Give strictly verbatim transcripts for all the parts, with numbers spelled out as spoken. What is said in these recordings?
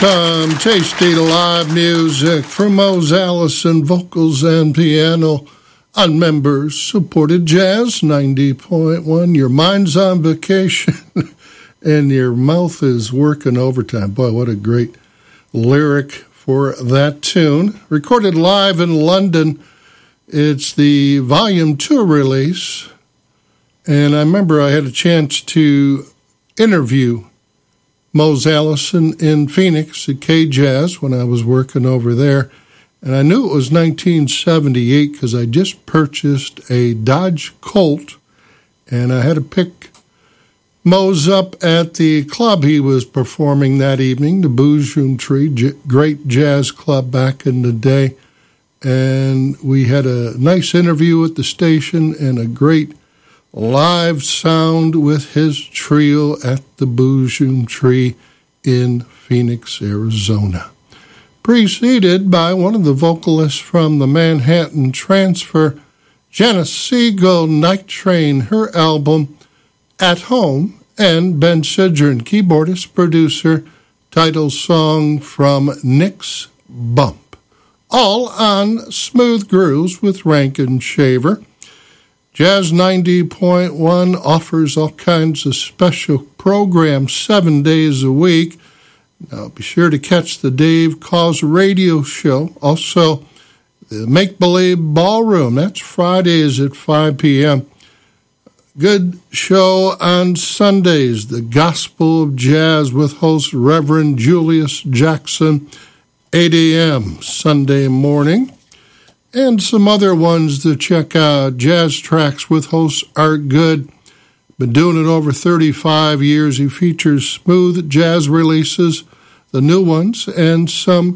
Some tasty live music from Mose Allison, vocals and piano on members-supported Jazz ninety point one. Your mind's on vacation and your mouth is working overtime. Boy, what a great lyric for that tune. Recorded live in London. It's the Volume two release. And I remember I had a chance to interview Mose Allison in Phoenix at K-Jazz when I was working over there. And I knew it was nineteen seventy-eight because I just purchased a Dodge Colt. And I had to pick Mose up at the club he was performing that evening, the Boojum Tree, j- great jazz club back in the day. And we had a nice interview at the station and a great live sound with his trio at the Boojum Tree in Phoenix, Arizona. Preceded by one of the vocalists from the Manhattan Transfer, Janice Siegel, Night Train, her album At Home, and Ben Sidran, keyboardist, producer, title song from Nick's Bump. All on Smooth Grooves with Rankin Shaver. Jazz ninety point one offers all kinds of special programs seven days a week. Now, be sure to catch the Dave Cause radio show. Also, the Make Believe Ballroom. That's Fridays at five p.m. Good show on Sundays. The Gospel of Jazz with host Reverend Julius Jackson, eight a.m. Sunday morning. And some other ones to check out. Jazz Tracks with host Art Good. Been doing it over thirty-five years. He features smooth jazz releases, the new ones, and some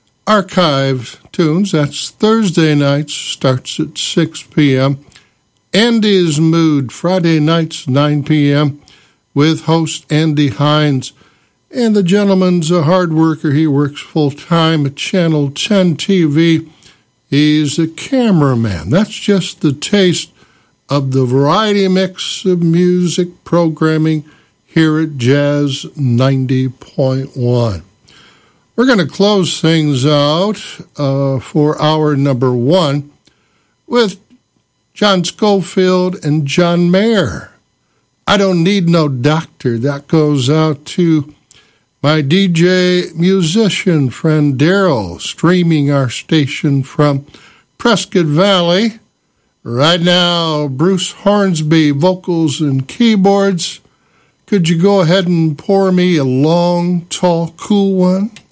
archive tunes. That's Thursday nights, starts at six p.m. Andy's Mood, Friday nights, nine p.m. with host Andy Hines. And the gentleman's a hard worker. He works full-time at Channel ten T V. He's a cameraman. That's just the taste of the variety mix of music programming here at Jazz ninety point one. We're going to close things out uh, for hour number one with John Scofield and John Mayer. I Don't Need No Doctor. That goes out to my D J musician friend Daryl, streaming our station from Prescott Valley. Right now, Bruce Hornsby, vocals and keyboards. Could you go ahead and pour me a long, tall, cool one?